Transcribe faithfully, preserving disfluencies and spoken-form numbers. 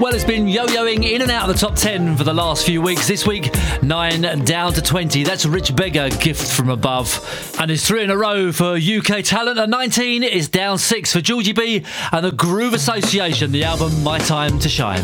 Well, it's been yo-yoing in and out of the top ten for the last few weeks. This week, nine down to twenty. That's Rich Beggar, Gift from Above. And it's three in a row for U K talent. At nineteen is down six for Georgie B and the Groove Association, the album My Time to Shine.